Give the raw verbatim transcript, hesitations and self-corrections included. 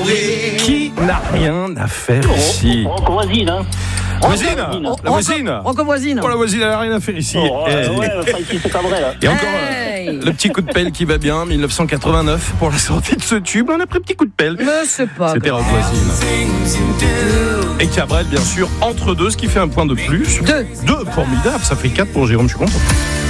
Qui n'a rien à faire ici? Rocco voisine, hein. Voisine, Oh, la voisine. Rocco voisine. Oh, la voisine, elle n'a rien à faire ici. Oh, Et, ouais, ouais, enfin, ici, c'est Cabrel, là. et encore Hey. euh, le petit coup de pelle qui va bien, dix-neuf cent quatre-vingt-neuf pour la sortie de ce tube. On a pris un petit coup de pelle. Mais c'est pas C'était grave. Rock Voisine. Et Cabrel, bien sûr, entre deux, ce qui fait un point de plus. Deux. Deux, formidable. Ça fait quatre pour Jérôme, je suis content.